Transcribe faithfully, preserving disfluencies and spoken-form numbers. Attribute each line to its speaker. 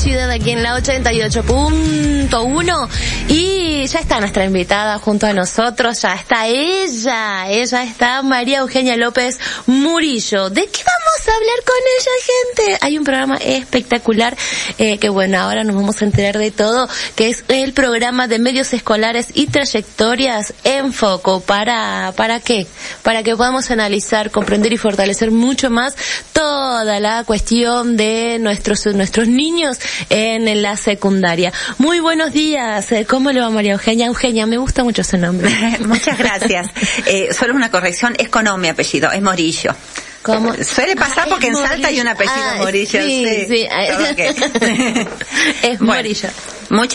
Speaker 1: Ciudad aquí en la ochenta y ocho punto uno y ya está nuestra invitada junto a nosotros, ya está ella, ella está María Eugenia López Murillo. ¿De qué vamos a hablar con ella, gente? Hay un programa espectacular eh, que bueno, ahora nos vamos a enterar de todo, que es el programa de medios escolares y trayectorias en foco. ¿Para, para qué? Para que podamos analizar, comprender y fortalecer mucho más toda la cuestión de nuestros nuestros niños en la secundaria. Muy buenos días. ¿Cómo le va, María Eugenia? Eugenia, me gusta mucho ese nombre.
Speaker 2: Muchas gracias. Eh, solo una corrección, es con O mi apellido, es Morillo.
Speaker 1: ¿Cómo?
Speaker 2: Suele pasar ah, porque en Salta hay un apellido
Speaker 1: ah,
Speaker 2: Morillo.
Speaker 1: Sí, sí. sí.
Speaker 2: Okay.
Speaker 1: Es
Speaker 2: bueno,
Speaker 1: Morillo.
Speaker 2: Muchas